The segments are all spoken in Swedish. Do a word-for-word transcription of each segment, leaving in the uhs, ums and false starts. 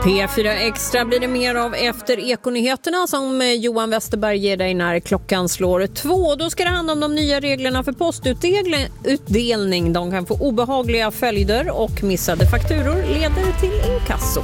P fyra Extra blir det mer av efter Ekonyheterna som Johan Westerberg ger dig när klockan slår två. Då ska det handla om de nya reglerna för postutdelning. De kan få obehagliga följder och missade fakturor leder till inkasso.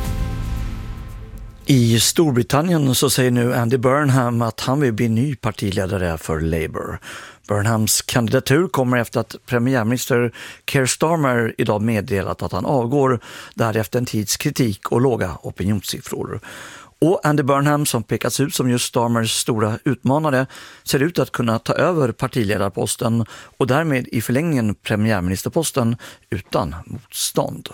I Storbritannien så säger nu Andy Burnham att han vill bli ny partiledare för Labour. Burnhams kandidatur kommer efter att premiärminister Keir Starmer idag meddelat att han avgår därefter en tids kritik och låga opinionssiffror. Och Andy Burnham, som pekats ut som just Starmers stora utmanare, ser ut att kunna ta över partiledarposten och därmed i förlängningen premiärministerposten utan motstånd.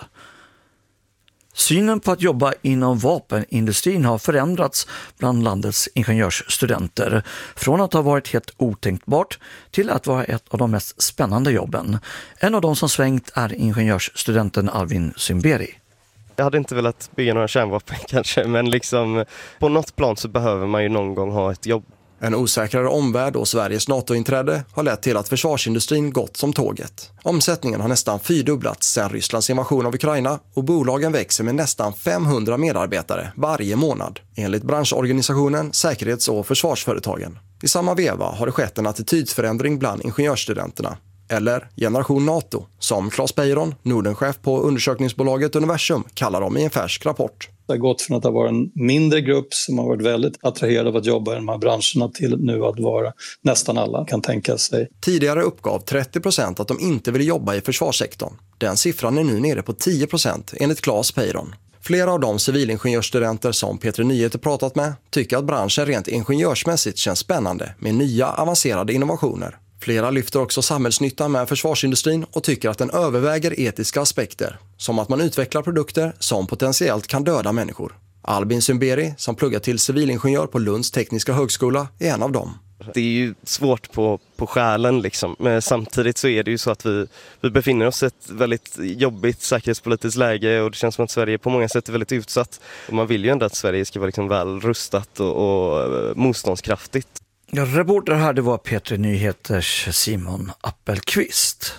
Synen på att jobba inom vapenindustrin har förändrats bland landets ingenjörsstudenter från att ha varit helt otänkbart till att vara ett av de mest spännande jobben. En av de som svängt är ingenjörsstudenten Albin Symberi. Jag hade inte velat bygga några kärnvapen kanske, men liksom på något plan så behöver man ju någon gång ha ett jobb. En osäkrare omvärld och Sveriges NATO-inträde har lett till att försvarsindustrin gått som tåget. Omsättningen har nästan fyrdubblats sedan Rysslands invasion av Ukraina och bolagen växer med nästan femhundra medarbetare varje månad, enligt branschorganisationen Säkerhets- och försvarsföretagen. I samma veva har det skett en attitydförändring bland ingenjörsstudenterna, eller Generation NATO, som Claes Beiron, Nordenchef på undersökningsbolaget Universum, kallar dem i en färsk rapport. Det har gått från att ha varit en mindre grupp som har varit väldigt attraherad av att jobba i de här branscherna till nu att vara nästan alla kan tänka sig. Tidigare uppgav trettio procent att de inte vill jobba i försvarssektorn. Den siffran är nu nere på tio procent enligt Claes Beiron. Flera av de civilingenjörsstudenter som P tre Nyheter pratat med tycker att branschen rent ingenjörsmässigt känns spännande med nya avancerade innovationer. Flera lyfter också samhällsnyttan med försvarsindustrin och tycker att den överväger etiska aspekter, som att man utvecklar produkter som potentiellt kan döda människor. Albin Symberi, som pluggar till civilingenjör på Lunds tekniska högskola, är en av dem. Det är ju svårt på, på själen liksom, men samtidigt så är det ju så att vi, vi befinner oss i ett väldigt jobbigt säkerhetspolitiskt läge och det känns som att Sverige på många sätt är väldigt utsatt. Och man vill ju ändå att Sverige ska vara liksom väl rustat och, och motståndskraftigt. Ja, reporter här, det var P tre Nyheters Simon Appelqvist.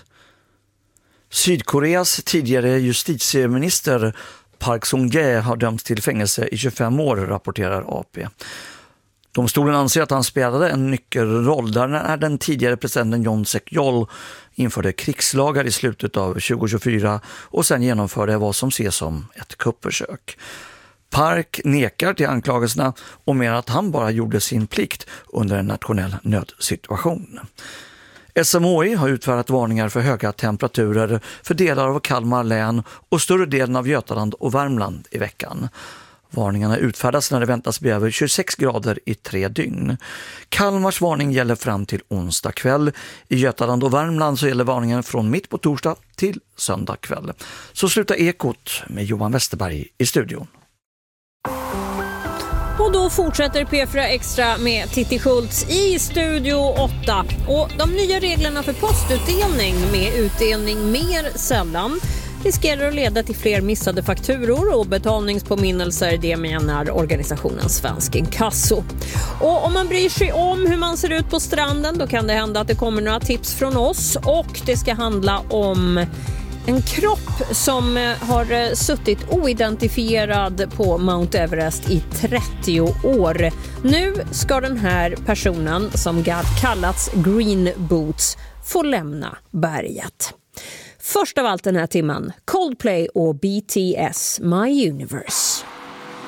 Sydkoreas tidigare justitieminister Park Sung-jae har dömts till fängelse i tjugofem år, rapporterar A P. Domstolen anser att han spelade en nyckelroll där när den tidigare presidenten Yoon Suk-yeol införde krigslagar i slutet av tjugo tjugofyra och sen genomförde vad som ses som ett kuppförsök. Park nekar till anklagelserna och menar att han bara gjorde sin plikt under en nationell nödsituation. S M H I har utfärdat varningar för höga temperaturer för delar av Kalmar län och större delen av Götaland och Värmland i veckan. Varningarna utfärdas när det väntas bli över tjugosex grader i tre dygn. Kalmars varning gäller fram till onsdag kväll. I Götaland och Värmland så gäller varningen från mitt på torsdag till söndag kväll. Så slutar Ekot med Johan Westerberg i studion. Och då fortsätter P fyra Extra med Titti Schultz i Studio åtta. Och de nya reglerna för postutdelning med utdelning mer sällan riskerar att leda till fler missade fakturor och betalningspåminnelser, det menar organisationen Svensk Inkasso. Och om man bryr sig om hur man ser ut på stranden, då kan det hända att det kommer några tips från oss, och det ska handla om en kropp som har suttit oidentifierad på Mount Everest i trettio år. Nu ska den här personen, som kallats Green Boots, få lämna berget. Först av allt den här timmen, Coldplay och B T S, My Universe.